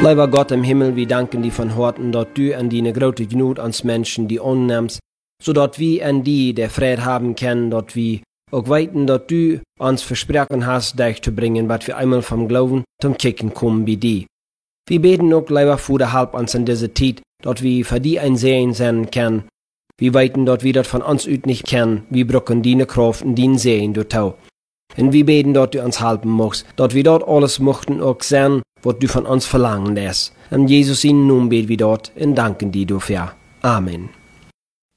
Lieber Gott im Himmel, wir danken dir von Herzen, dass du an deine große Gnut uns Menschen die annimmst, sodass wir an die der Friede haben können, dass wir auch weiten, dass du uns versprochen hast, dich zu bringen, was wir einmal vom Glauben zum Kicken kommen bei dir. Wir beten auch, lieber Vater, halb uns in dieser Zeit, dass wir für die ein Sehen sein können. Wir weiten, dass wir das von uns ut nicht kennen. Wir brauchen deine Kraft und dein Sehen dort auch. Und wir beten, dass du uns helfen magst, dass wir dort alles möchten auch sehen, was du von uns verlangen lässt. In Jesus in Namen beten wir dort und danken dir dafür. Amen.